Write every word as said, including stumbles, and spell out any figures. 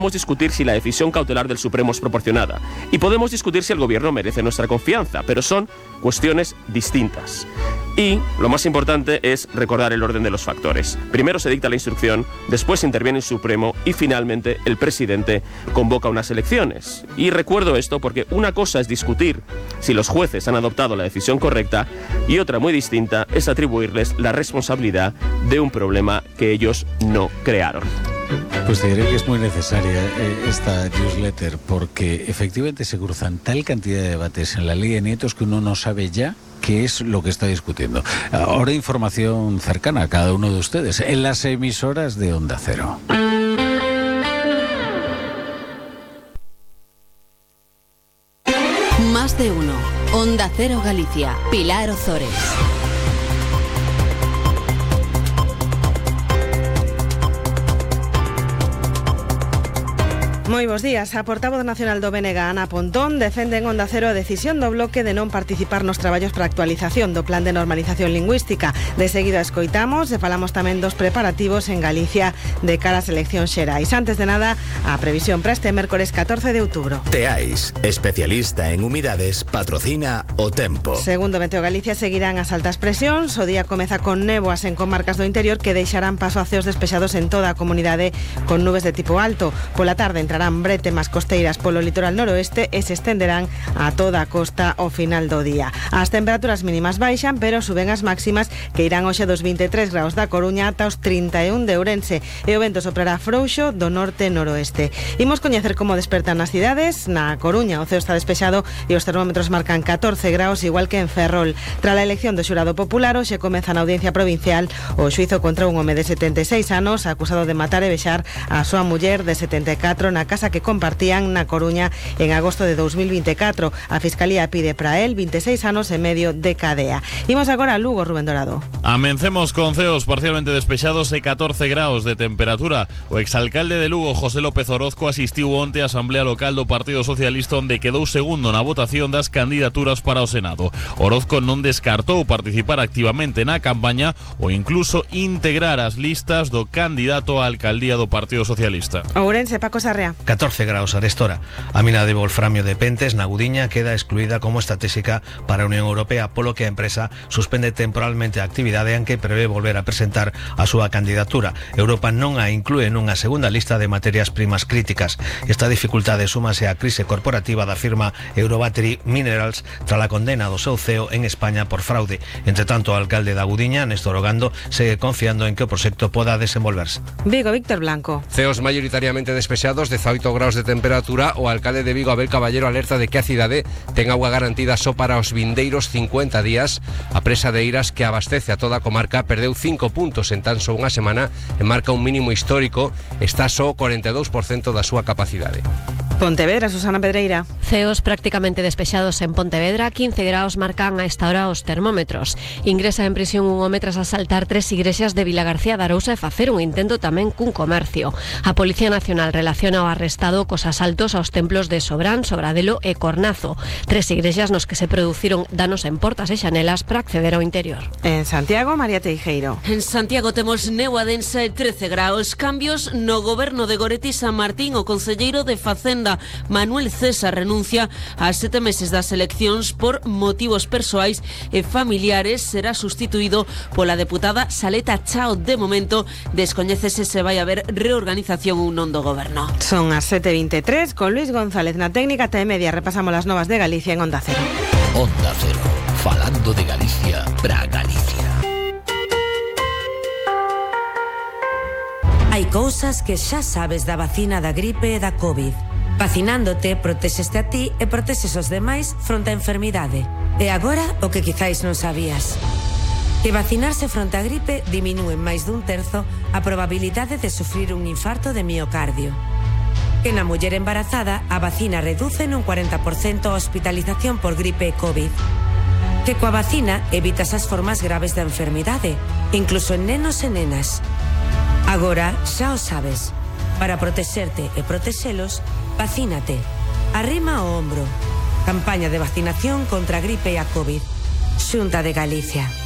Podemos discutir si la decisión cautelar del Supremo es proporcionada y podemos discutir si el gobierno merece nuestra confianza, pero son cuestiones distintas. Y lo más importante es recordar el orden de los factores. Primero se dicta la instrucción, después interviene el Supremo y finalmente el presidente convoca unas elecciones. Y recuerdo esto porque una cosa es discutir si los jueces han adoptado la decisión correcta y otra muy distinta es atribuirles la responsabilidad de un problema que ellos no crearon. Pues te diré que es muy necesaria eh, esta newsletter porque efectivamente se cruzan tal cantidad de debates en la ley de nietos que uno no sabe ya qué es lo que está discutiendo. Ahora información cercana a cada uno de ustedes en las emisoras de Onda Cero. Más de uno. Onda Cero Galicia. Pilar Ozores. Moi bos días. A portavoz nacional do B N G, Ana Pontón, defende en Onda Cero a decisión do Bloque de non participar nos traballos para a actualización do Plan de Normalización Lingüística. De seguido a escoitamos e falamos tamén dos preparativos en Galicia de cara ás eleccións xerais. Antes de nada, a previsión para este mércores catorce de outubro. Teais, especialista en humidades, patrocina o tempo. Segundo Meteo Galicia, seguirán as altas presións. O día comeza con néboas en comarcas do interior que deixarán paso a ceos despexados en toda a comunidade con nubes de tipo alto. Pola tarde entrarán bretemas costeiras polo litoral noroeste e se estenderán a toda a costa ao final do día. As temperaturas mínimas baixan, pero suben as máximas que irán hoxe dos veintitrés graus da Coruña ata os trinta e un de Ourense e o vento soprará frouxo do norte-noroeste. Imos coñecer como despertan as cidades. Na Coruña o ceo está despexado e os termómetros marcan catorce graus, igual que en Ferrol. Tras a elección do xurado popular, hoxe comeza na audiencia provincial o xuizo contra un home de setenta e seis anos acusado de matar e vexar a súa muller de setenta e catro na casa que compartían na Coruña en agosto de dos mil veinticuatro. A Fiscalía pide para él veintiséis anos e medio de cadea. Imos agora a Lugo, Rubén Dorado. Amencemos con ceos parcialmente despexados e catorce graus de temperatura. O exalcalde de Lugo, José López Orozco, asistiu onte á Asamblea Local do Partido Socialista onde quedou segundo na votación das candidaturas para o Senado. Orozco non descartou participar activamente na campaña ou incluso integrar as listas do candidato á alcaldía do Partido Socialista. Ourense, Paco Sarrea. catorce graus arestora. A mina de wolframio de Pentes na Gudiña queda excluída como estratégica para a Unión Europea, polo que a empresa suspende temporalmente a actividade en que prevé volver a presentar a súa candidatura. Europa non a inclúe nunha segunda lista de materias primas críticas. Esta dificultade súmase á crise corporativa da firma Eurobattery Minerals tras a condena do seu C E O en España por fraude. Entre tanto, o alcalde da Gudiña, Néstor Ogando, segue confiando en que o proxecto poda desenvolverse. Vigo, Víctor Blanco. Ceos maioritariamente despexados, dezaoito graus de temperatura. O alcalde de Vigo, Abel Caballero, alerta de que a cidade ten agua garantida só para os vindeiros cincuenta días. A presa de Eiras, que abastece a toda a comarca, perdeu cinco puntos en tan só unha semana e marca un mínimo histórico. Está só o cuarenta e dous por cento da súa capacidade. Pontevedra, Susana Pedreira. Ceos prácticamente despexados en Pontevedra, quince graus marcan a esta hora os termómetros. Ingresa en prisión un home tras asaltar tres igrexas de Vilagarcía de Arousa e facer un intento tamén cun comercio. A Policía Nacional relaciona o arrestado cos asaltos aos templos de Sobrán, Sobradelo e Cornazo. Tres igrexas nos que se produciron danos en portas e xanelas para acceder ao interior. En Santiago, María Teijeiro. En Santiago temos néboa densa e trece graus. Cambios no goberno de Goretti San Martín. O concelleiro de Facenda, Manuel César, renuncia a sete meses das eleccións por motivos persoais e familiares. Será sustituído pola deputada Saleta Chao. De momento, descoñécese se vai haber reorganización ou non do goberno. Son as sete e veintitrés, con Luis González na técnica. T media repasamos las novas de Galicia en Onda Cero. Onda Cero, falando de Galicia pra Galicia. Hai cousas que xa sabes da vacina da gripe e da COVID. Vacinándote, protexeste a ti e protexes os demais fronte á enfermidade. E agora, o que quizáis non sabías. Que vacinarse fronte á gripe diminúe en máis dun terzo a probabilidade de sufrir un infarto de miocardio. Que na muller embarazada a vacina reduce nun cuarenta por cento a hospitalización por gripe e COVID. Que coa vacina evitas as formas graves da enfermidade, incluso en nenos e nenas. Agora xa o sabes. Para protexerte e protexelos, vacínate. Arrima o hombro. Campaña de vacinación contra a gripe e a COVID. Xunta de Galicia.